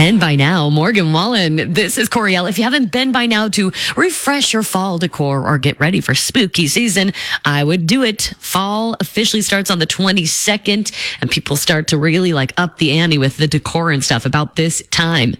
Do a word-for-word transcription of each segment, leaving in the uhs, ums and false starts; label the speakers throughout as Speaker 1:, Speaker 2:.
Speaker 1: been by now. Morgan Wallen, this is Coriel. If you haven't been by now to refresh your fall decor or get ready for spooky season, I would do it. Fall officially starts on the twenty-second, and people start to really like up the ante with the decor and stuff about this time.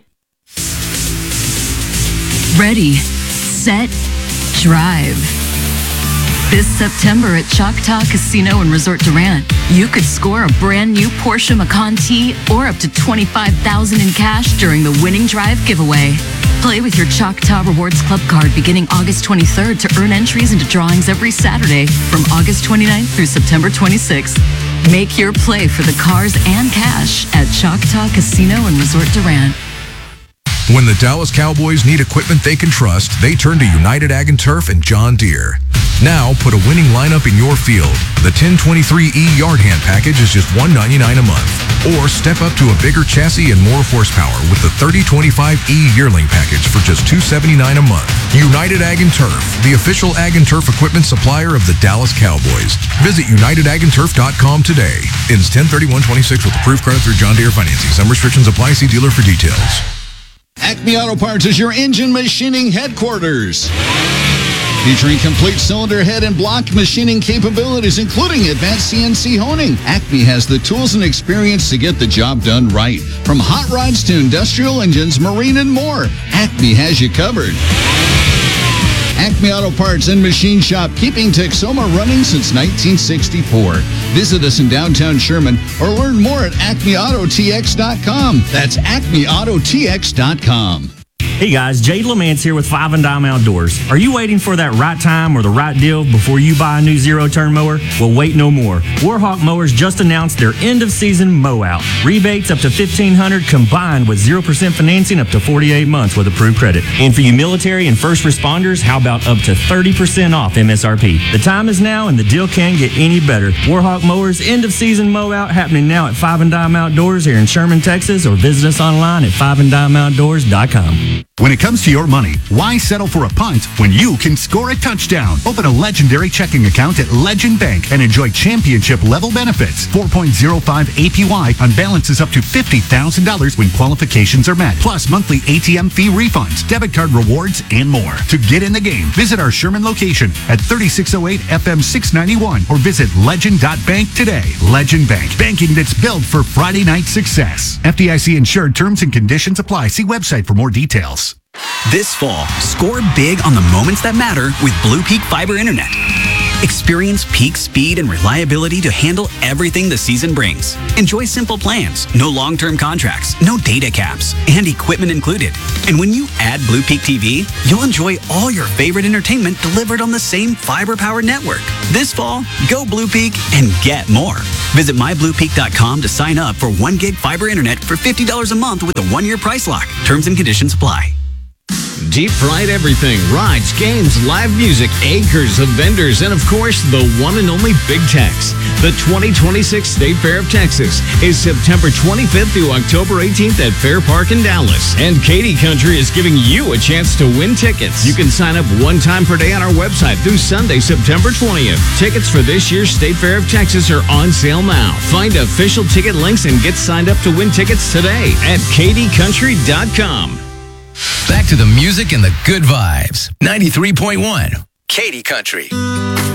Speaker 2: Ready, set, drive. This September at Choctaw Casino and Resort Durant, you could score a brand new Porsche Macan T or up to twenty-five thousand dollars in cash during the Winning Drive giveaway. Play with your Choctaw Rewards Club card beginning August twenty-third to earn entries into drawings every Saturday from August twenty-ninth through September twenty-sixth. Make your play for the cars and cash at Choctaw Casino and Resort Durant.
Speaker 3: When the Dallas Cowboys need equipment they can trust, they turn to United Ag and Turf and John Deere. Now, put a winning lineup in your field. The ten twenty-three E Yard Hand Package is just one hundred ninety-nine dollars a month. Or step up to a bigger chassis and more horsepower with the thirty twenty-five E Yearling Package for just two hundred seventy-nine dollars a month. United Ag and Turf, the official Ag and Turf equipment supplier of the Dallas Cowboys. Visit united ag and turf dot com today. Ends ten thirty-one twenty-six with approved credit through John Deere Financing. Some restrictions apply. See dealer for details.
Speaker 4: Acme Auto Parts is your engine machining headquarters. Featuring complete cylinder head and block machining capabilities, including advanced C N C honing. Acme has the tools and experience to get the job done right. From hot rods to industrial engines, marine, and more, Acme has you covered. Acme Auto Parts and Machine Shop, keeping Texoma running since nineteen sixty-four. Visit us in downtown Sherman or learn more at acme auto t x dot com. That's acme auto t x dot com.
Speaker 5: Hey guys, Jade Lamance here with Five and Dime Outdoors. Are you waiting for that right time or the right deal before you buy a new zero-turn mower? Well, wait no more. Warhawk Mowers just announced their end-of-season mow-out. Rebates up to fifteen hundred dollars combined with zero percent financing up to forty-eight months with approved credit. And for you military and first responders, how about up to thirty percent off M S R P? The time is now and the deal can't get any better. Warhawk Mowers end-of-season mow-out happening now at Five and Dime Outdoors here in Sherman, Texas, or visit us online at five and dime outdoors dot com.
Speaker 6: When it comes to your money, why settle for a punt when you can score a touchdown? Open a legendary checking account at Legend Bank and enjoy championship-level benefits. four point oh five A P Y on balances up to fifty thousand dollars when qualifications are met. Plus monthly A T M fee refunds, debit card rewards, and more. To get in the game, visit our Sherman location at thirty-six oh eight F M six ninety-one or visit legend dot bank today. Legend Bank, banking that's built for Friday night success. F D I C insured, terms and conditions apply. See website for more details.
Speaker 7: This fall, score big on the moments that matter with Blue Peak Fiber Internet. Experience peak speed and reliability to handle everything the season brings. Enjoy simple plans, no long-term contracts, no data caps, and equipment included. And when you add Blue Peak T V, you'll enjoy all your favorite entertainment delivered on the same fiber-powered network. This fall, go Blue Peak and get more. Visit my blue peak dot com to sign up for one gig fiber internet for fifty dollars a month with a one-year price lock. Terms and conditions apply.
Speaker 8: Deep fried everything, rides, games, live music, acres of vendors, and of course, the one and only Big Tex. The twenty twenty-six State Fair of Texas is September twenty-fifth through October eighteenth at Fair Park in Dallas. And Katy Country is giving you a chance to win tickets. You can sign up one time per day on our website through Sunday, September twentieth. Tickets for this year's State Fair of Texas are on sale now. Find official ticket links and get signed up to win tickets today at katy country dot com.
Speaker 9: Back to the music and the good vibes. ninety-three point one, Katy Country.